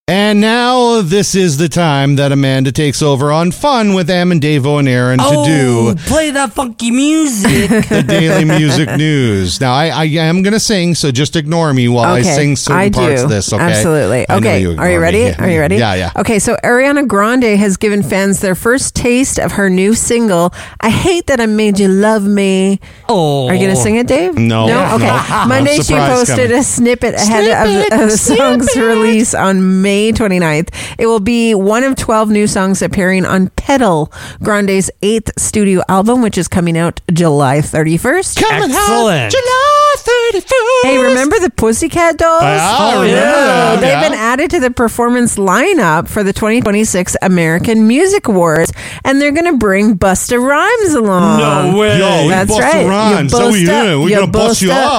And now this is the time that Amanda takes over on Fun with Em and Davo and Aaron to do play that funky music. the Daily Music News. Now, I am going to sing, so just ignore me while I sing certain parts of this, okay? Absolutely. Okay, are you ready? Yeah. Are you ready? Yeah. Okay, so Ariana Grande has given fans their first taste of her new single, I Hate That I Made You Love Me. Oh. Are you going to sing it, Dave? No. Okay. No. Monday, she Surprise posted coming. a snippet ahead of the song's release on May 29th. It will be one of 12 new songs appearing on Pedal, Grande's 8th studio album, which is coming out July 31st. Excellent. July 31st. Hey, remember the Pussycat Dolls? Oh, yeah. They've been added to the performance lineup for the 2026 American Music Awards, and they're going to bring Busta Rhymes along. No way. Yo, That's Busta right. Rhymes. So we doing? We're going to bust you up.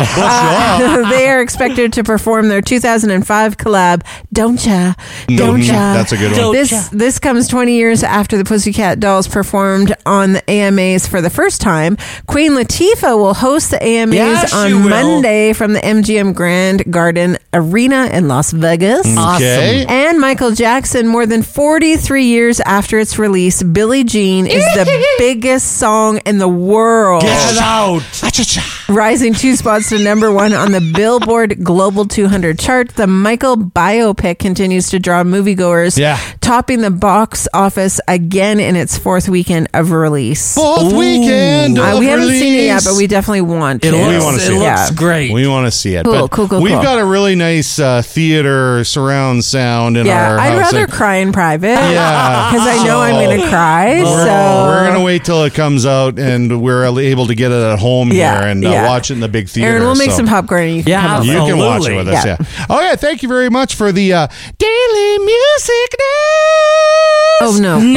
They are expected to perform their 2005 collab, Don't Ya? That's a good one. This comes 20 years after the Pussycat Dolls performed on the AMAs for the first time. Queen Latifah will host the AMAs on Monday from the MGM Grand Garden Arena in Las Vegas. Okay. And Michael Jackson, more than 43 years after its release, Billie Jean is the biggest song in the world. Get out. Rising 2 spots to number 1 on the Billboard Global 200 chart. The Michael biopic continues to draw moviegoers, topping the box office again in its 4th weekend of release. Fourth weekend of we haven't release. seen it yet, but we definitely want to. We want to see it. It looks great. We want to see it. Cool. We've got a really nice theater surround sound in our I'd house. rather cry in private. Yeah. Because I know I'm going to cry. We're going to wait till it comes out and we're able to get it at home here and watch it in the big theater. Aaron, we'll make some popcorn and you can come over. You can watch it with us, Okay, thank you very much for the Daily Music News. Oh, no.